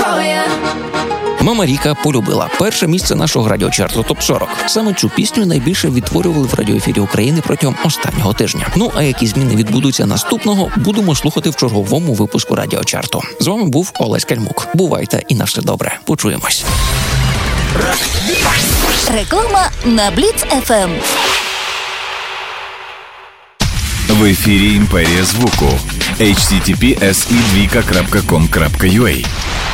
Мама Ріка полюбила перше місце нашого радіочарту ТОП-40. Саме цю пісню найбільше відтворювали в радіоефірі України протягом останнього тижня. Ну а які зміни відбудуться наступного, будемо слухати в черговому випуску радіочарту. З вами був Олесь Кальмук. Бувайте і на все добре. Почуємось. Реклама на Бліц ФМ. В ефірі Імперія звуку. https://2.com.ua